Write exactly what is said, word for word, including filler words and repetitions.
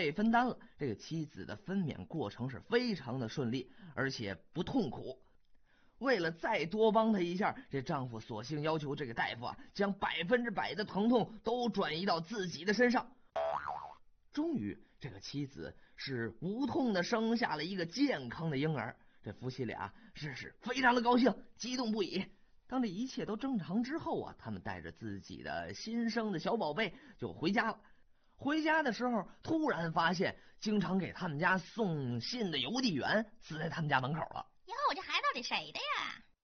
费分担了，这个妻子的分娩过程是非常的顺利，而且不痛苦。为了再多帮她一下，这丈夫索性要求这个大夫啊，将百分之百的疼痛都转移到自己的身上。终于，这个妻子是无痛的生下了一个健康的婴儿。这夫妻俩是是非常的高兴，激动不已。当这一切都正常之后啊，他们带着自己的新生的小宝贝就回家了。回家的时候，突然发现经常给他们家送信的邮递员死在他们家门口了。 哟，这孩子到底谁的呀？